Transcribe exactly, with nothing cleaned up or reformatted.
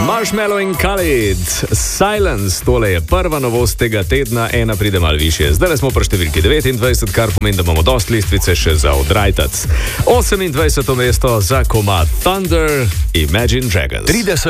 Marshmallow in Khalid, Silence, tole je prva novost tega tedna, ena pride malo više. Zdaj smo pri številki devetindvajset, kar pomeni, da imamo dosti listvice še za odrajtac. osemindvajseto mesto za komad Thunder, Imagine Dragons.